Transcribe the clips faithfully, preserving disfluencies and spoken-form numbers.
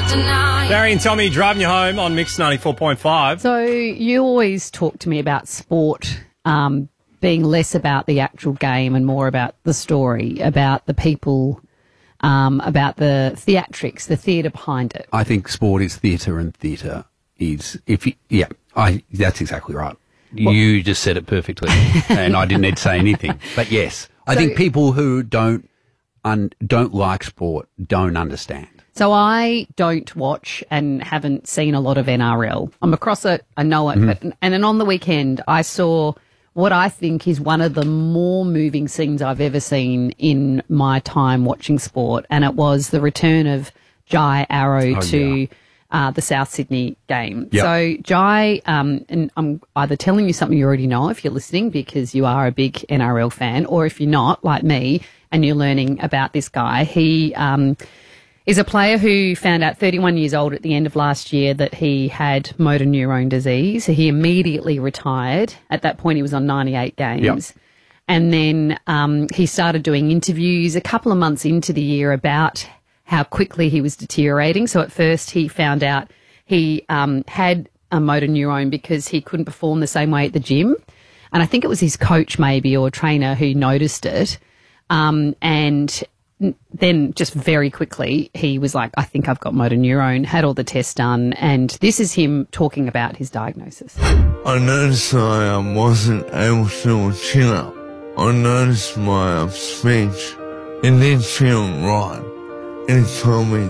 Barry and Tommy driving you home on Mix ninety-four point five. So you always talk to me about sport um, being less about the actual game and more about the story, about the people, um, about the theatrics, the theatre behind it. I think sport is theatre and theatre is, if you, yeah, I, that's exactly right. Well, you just said it perfectly, and I didn't need to say anything. But yes, I So- think people who don't un, don't like sport don't understand. So I don't watch and haven't seen a lot of N R L. I'm across it, I know it, but, and then on the weekend I saw what I think is one of the more moving scenes I've ever seen in my time watching sport, and it was the return of Jai Arrow Oh, to yeah. uh, the South Sydney game. Yep. So Jai, um, and I'm either telling you something you already know if you're listening because you are a big N R L fan, or if you're not, like me, and you're learning about this guy. He um, is a player who found out thirty-one years old at the end of last year that he had motor neurone disease. He immediately retired. At that point, he was on ninety-eight games. Yep. And then um, he started doing interviews a couple of months into the year about how quickly he was deteriorating. So at first he found out he um, had a motor neurone because he couldn't perform the same way at the gym. And I think it was his coach maybe or trainer who noticed it. Um, and then just very quickly he was like, I think I've got motor neurone, had all the tests done. And this is him talking about his diagnosis. I noticed I um, wasn't able to do a chin-up. I noticed my um, speech. It didn't feel right. And he told me,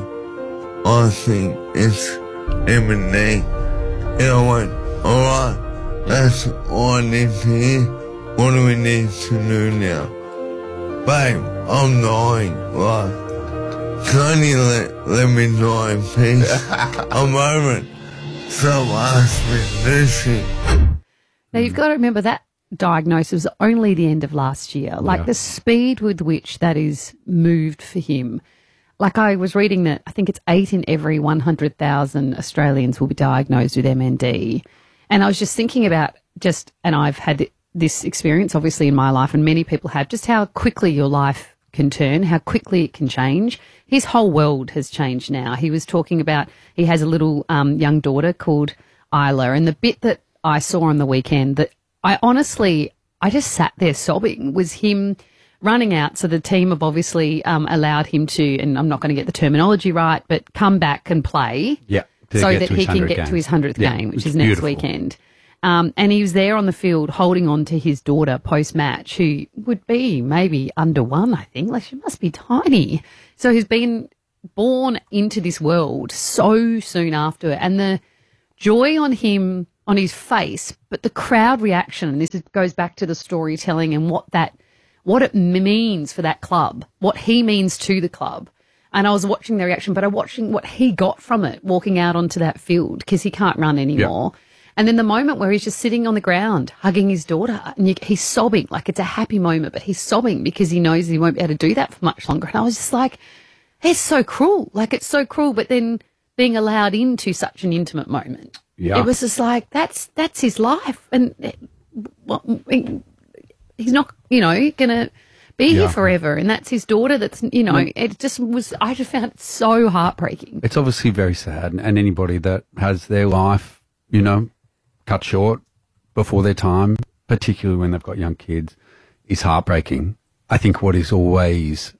I think it's M and D. And I went, alright, that's all I need to hear. What do we need to do now? Babe, I'm dying. Like, can you let, let me die in peace? I'm over it. Stop asking me to do shit. Now, you've got to remember that diagnosis was only the end of last year. Like Yeah. the speed with which that is moved for him. Like I was reading that I think it's eight in every one hundred thousand Australians will be diagnosed with M N D. And I was just thinking about just, and I've had this experience obviously in my life and many people have, just how quickly your life can turn, how quickly it can change. His whole world has changed now. He was talking about, he has a little um, young daughter called Isla, and the bit that I saw on the weekend that I honestly, I just sat there sobbing was him running out. So the team have obviously um, allowed him to, and I'm not going to get the terminology right, but come back and play Yeah. to so get that to he his can hundredth get game. to his hundredth Yeah, game, which it's is next beautiful. weekend. Um, and he was there on the field holding on to his daughter post-match, who would be maybe under one, I think. Like, she must be tiny. So he's been born into this world so soon after. And the joy on him, on his face, but the crowd reaction, and this is, goes back to the storytelling and what that, what it means for that club, what he means to the club. And I was watching the reaction, but I'm watching what he got from it, walking out onto that field because he can't run anymore. Yeah. And then the moment where he's just sitting on the ground, hugging his daughter, and you, he's sobbing, like it's a happy moment, but he's sobbing because he knows he won't be able to do that for much longer. And I was just like, it's so cruel. Like, it's so cruel, but then being allowed into such an intimate moment. Yeah. It was just like, that's, that's his life. And eh, well, he's not, you know, going to be Yeah. here forever. And that's his daughter. That's, you know, it just was, I just found it so heartbreaking. It's obviously very sad, and anybody that has their life, you know, cut short before their time, particularly when they've got young kids, is heartbreaking. I think what is always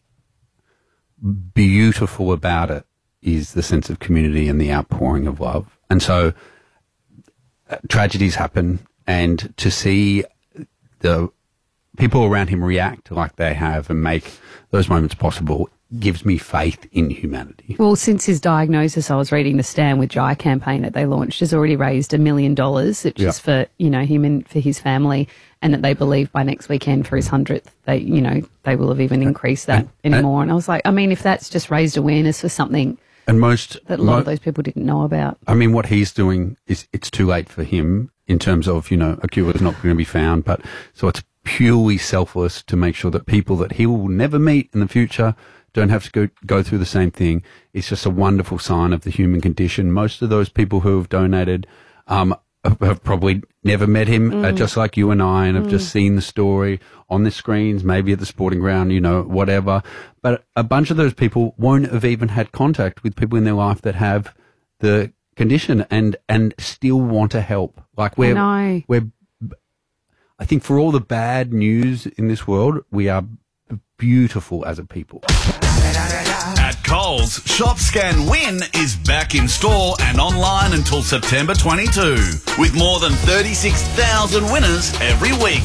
beautiful about it is the sense of community and the outpouring of love. And so uh, tragedies happen, and to see the people around him react like they have and make those moments possible gives me faith in humanity. Well, since his diagnosis, I was reading the Stand with Jai campaign that they launched has already raised a million dollars, which Yeah. is for, you know, him and for his family, and that they believe by next weekend for his hundredth, they, you know, they will have even increased that and- anymore. And I was like, I mean, if that's just raised awareness for something And most, that a lot mo- of those people didn't know about. I mean, what he's doing is, it's too late for him in terms of, you know, a cure is not going to be found, but so it's purely selfless to make sure that people that he will never meet in the future don't have to go, go through the same thing. It's just a wonderful sign of the human condition. Most of those people who have donated, um, have, have probably never met him, mm. uh, just like you and I, and have mm. just seen the story on the screens, maybe at the sporting ground, you know, whatever. But a bunch of those people won't have even had contact with people in their life that have the condition and, and still want to help. Like we're, I we're, I think for all the bad news in this world, we are beautiful as a people. At Coles, Shop Scan Win is back in store and online until September twenty-second, with more than thirty-six thousand winners every week.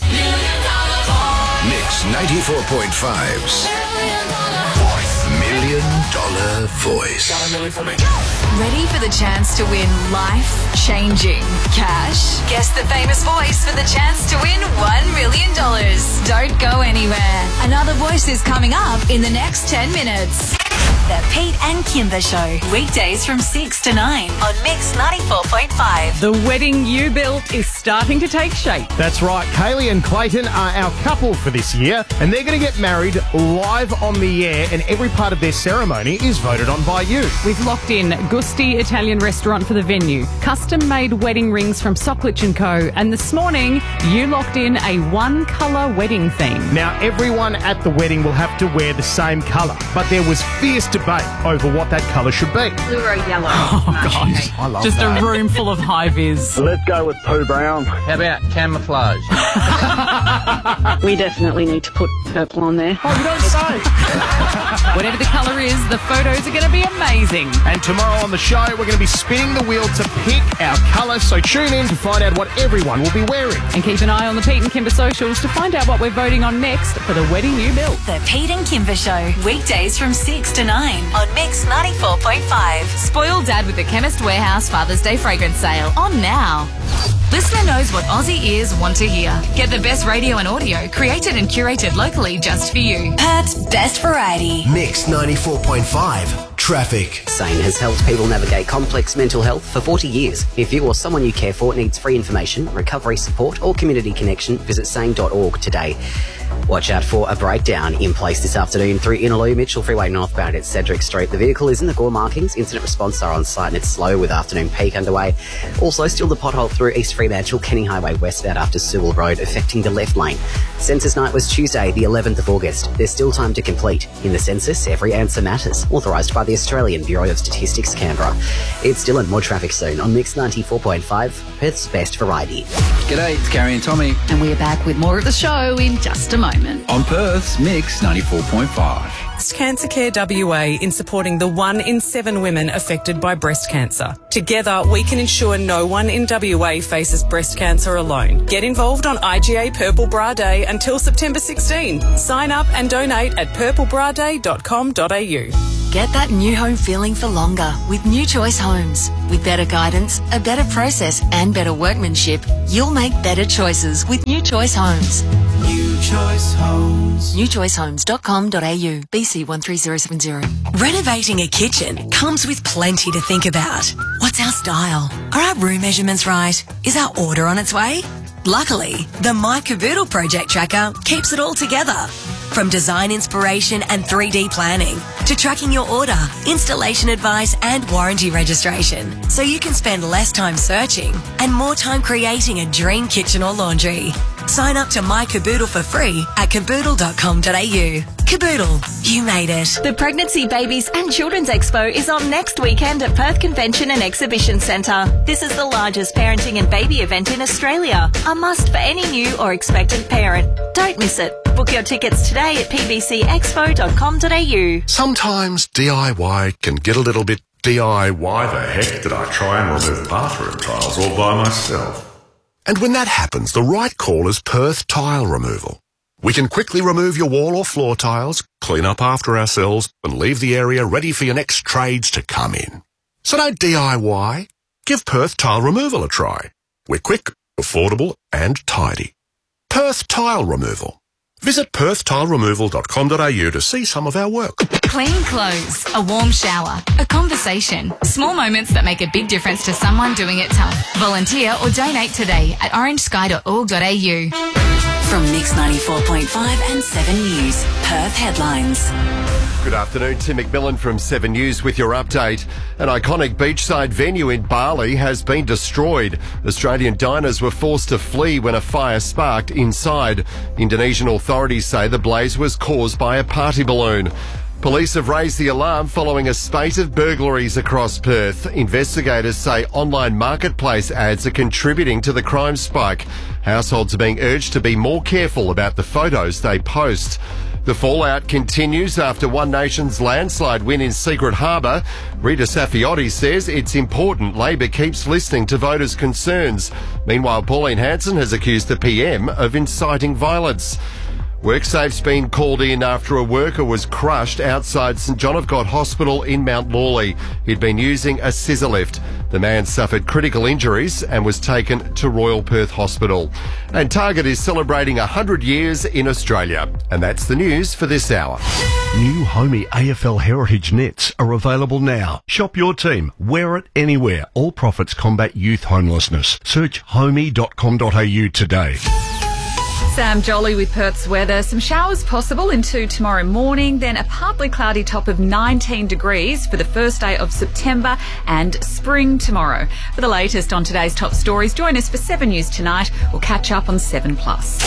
Mix ninety-four point five's Million Dollar Voice. Ready for the chance to win life-changing cash? Guess the famous voice for the chance to win one million dollars. Don't go anywhere. Another voice is coming up in the next ten minutes. The Pete and Kimber Show. Weekdays from six to nine on Mix ninety-four point five. The wedding you built is starting to take shape. That's right. Kaylee and Clayton are our couple for this year, and they're going to get married live on the air, and every part of their ceremony is voted on by you. We've locked in Gusti Italian Restaurant for the venue, custom-made wedding rings from Socklich and Co. And this morning, you locked in a one-colour wedding theme. Now, everyone at the wedding will have to wear the same colour, but there was fierce debate over what that colour should be. Fluoro yellow. Oh, gosh. I love Just that. a room full of high-vis. Let's go with poo brown. How about camouflage? We definitely need to put purple on there. Oh, you don't say. Whatever the colour is, the photos are going to be amazing. And tomorrow on the show, we're going to be spinning the wheel to pick our colour, so tune in to find out what everyone will be wearing. And keep an eye on the Pete and Kimber socials to find out what we're voting on next for the wedding you built. The Pete and Kimber Show. Weekdays from six to nine on Mix ninety-four point five. Spoil Dad with the Chemist Warehouse Father's Day fragrance sale on now. Listener knows what Aussie ears want to hear. Get the best radio and audio created and curated locally just for you. Perth's best variety. Mix ninety-four point five. Traffic. SANE has helped people navigate complex mental health for forty years. If you or someone you care for needs free information, recovery support or community connection, visit sane dot org today. Watch out for a breakdown in place this afternoon through Innaloo Mitchell Freeway northbound at Cedric Street. The vehicle is in the Gore markings. Incident response are on site and it's slow with afternoon peak underway. Also, still the pothole through East Fremantle, Kenny Highway westbound after Sewell Road affecting the left lane. Census night was Tuesday, the eleventh of August. There's still time to complete. In the census, every answer matters. Authorised by the Australian Bureau of Statistics, Canberra. It's Dylan. More traffic soon on Mix ninety-four point five, Perth's best variety. G'day, it's Carrie and Tommy. And we're back with more of the show in just a moment. On Perth's Mix ninety-four point five. Breast Cancer Care W A in supporting the one in seven women affected by breast cancer. Together, we can ensure no one in W A faces breast cancer alone. Get involved on I G A Purple Bra Day until September sixteenth. Sign up and donate at purple bra day dot com dot a u. Get that new home feeling for longer with New Choice Homes. With better guidance, a better process and better workmanship, you'll make better choices with New Choice Homes. New Choice Homes. new choice homes dot com dot a u. B C one three zero seven zero. Renovating a kitchen comes with plenty to think about. What's our style? Are our room measurements right? Is our order on its way? Luckily, the My Caboodle Project Tracker keeps it all together. From design inspiration and three D planning to tracking your order, installation advice and warranty registration, so you can spend less time searching and more time creating a dream kitchen or laundry. Sign up to My Caboodle for free at caboodle dot com dot a u. Caboodle, you made it. The Pregnancy, Babies and Children's Expo is on next weekend at Perth Convention and Exhibition Centre. This is the largest parenting and baby event in Australia. A must for any new or expectant parent. Don't miss it. Book your tickets today at p b c expo dot com dot a u. Sometimes D I Y can get a little bit D I Y. Why the heck did I try and remove bathroom tiles all by myself? And when that happens, the right call is Perth Tile Removal. We can quickly remove your wall or floor tiles, clean up after ourselves, and leave the area ready for your next trades to come in. So don't D I Y. Give Perth Tile Removal a try. We're quick, affordable, and tidy. Perth Tile Removal. Visit perth tile removal dot com dot a u to see some of our work. Clean clothes, a warm shower, a conversation. Small moments that make a big difference to someone doing it tough. Volunteer or donate today at orange sky dot org dot a u. From Mix ninety-four point five and seven News, Perth headlines. Good afternoon, Tim McMillan from Seven News with your update. An iconic beachside venue in Bali has been destroyed. Australian diners were forced to flee when a fire sparked inside. Indonesian authorities say the blaze was caused by a party balloon. Police have raised the alarm following a spate of burglaries across Perth. Investigators say online marketplace ads are contributing to the crime spike. Households are being urged to be more careful about the photos they post. The fallout continues after One Nation's landslide win in Secret Harbour. Rita Safiotti says it's important Labor keeps listening to voters' concerns. Meanwhile, Pauline Hanson has accused the P M of inciting violence. WorkSafe's been called in after a worker was crushed outside St John of God Hospital in Mount Lawley. He'd been using a scissor lift. The man suffered critical injuries and was taken to Royal Perth Hospital. And Target is celebrating one hundred years in Australia. And that's the news for this hour. New Homey A F L Heritage nets are available now. Shop your team. Wear it anywhere. All profits combat youth homelessness. Search homey dot com dot a u today. Sam Jolly with Perth's weather. Some showers possible into tomorrow morning, then a partly cloudy top of nineteen degrees for the first day of September and spring tomorrow. For the latest on today's top stories, join us for seven News tonight. We'll catch up on seven plus.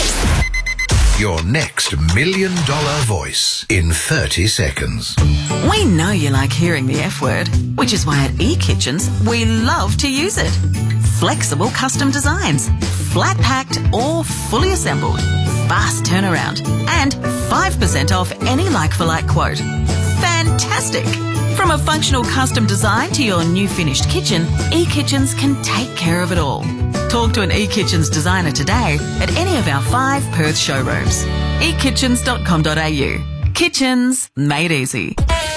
Your next million dollar voice in thirty seconds. We know you like hearing the F word, which is why at eKitchens we love to use it. Flexible custom designs, flat packed or fully assembled, fast turnaround, and five percent off any like-for-like quote. Fantastic! From a functional custom design to your new finished kitchen, eKitchens can take care of it all. Talk to an eKitchens designer today at any of our five Perth showrooms. e kitchens dot com dot a u. Kitchens made easy.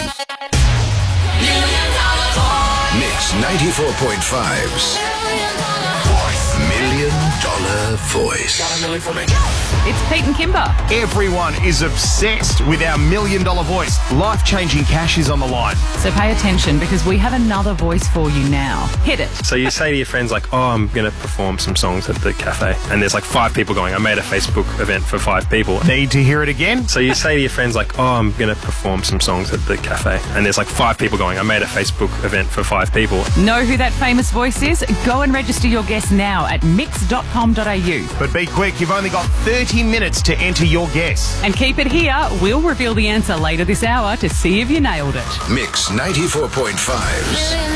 Mix ninety-four point five's Million Dollar Voice. It's Pete and Kimber. Everyone is obsessed with our million dollar voice. Life-changing cash is on the line. So pay attention because we have another voice for you now. Hit it. So you say to your friends like, oh, I'm going to perform some songs at the cafe. And there's like five people going. I made a Facebook event for five people. Need to hear it again? So you say to your friends like, oh, I'm going to perform some songs at the cafe. And there's like five people going. I made a Facebook event for five people. Know who that famous voice is? Go and register your guess now at mix dot com dot a u. But be quick, you've only got thirty minutes to enter your guess. And keep it here. We'll reveal the answer later this hour to see if you nailed it. Mix ninety-four point five's